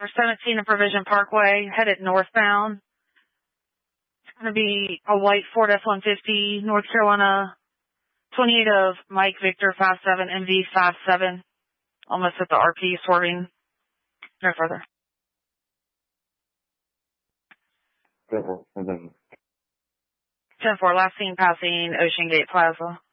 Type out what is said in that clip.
for 17 and Provision Parkway, headed northbound. It's going to be a white Ford F-150, North Carolina, 28 of Mike Victor 57, MV 57, almost at the RP, swerving no further. 10-4, last seen passing Ocean Gate Plaza.